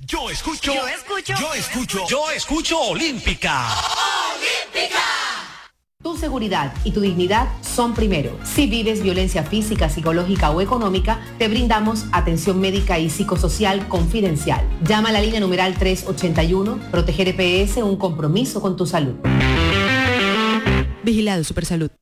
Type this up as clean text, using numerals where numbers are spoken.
Yo escucho. Yo escucho. Yo escucho. Yo escucho Olímpica. ¡Olímpica! Tu seguridad y tu dignidad son primero. Si vives violencia física, psicológica o económica, te brindamos atención médica y psicosocial confidencial. Llama a la línea numeral 381. Proteger EPS, un compromiso con tu salud. Vigilado Supersalud.